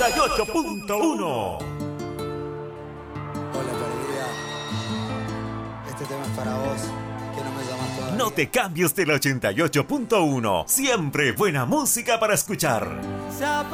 88.1. Hola, perdida. Este tema es para vos, que no me llamas todavía. No te cambies del 88.1. Siempre buena música para escuchar.